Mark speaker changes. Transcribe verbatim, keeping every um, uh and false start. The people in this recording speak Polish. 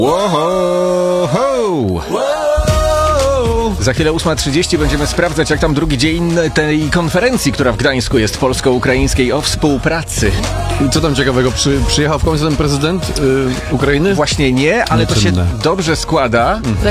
Speaker 1: Wow, ho. Za chwilę ósma trzydzieści będziemy sprawdzać, jak tam drugi dzień tej konferencji, która w Gdańsku jest polsko-ukraińskiej o współpracy.
Speaker 2: I co tam ciekawego? Przy, przyjechał w końcu ten prezydent yy, Ukrainy?
Speaker 1: Właśnie nie, ale to się
Speaker 2: Nieczynne.
Speaker 1: dobrze składa.